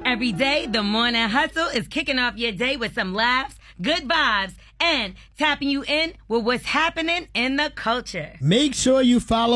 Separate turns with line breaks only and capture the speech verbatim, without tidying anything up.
Every day, the Morning Hustle is kicking off your day with some laughs, good vibes, and tapping you in with what's happening in the culture.
Make sure you follow